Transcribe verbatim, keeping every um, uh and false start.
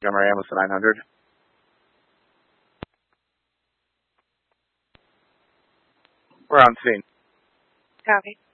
Montgomery, Amos nine hundred. We're on scene. Copy.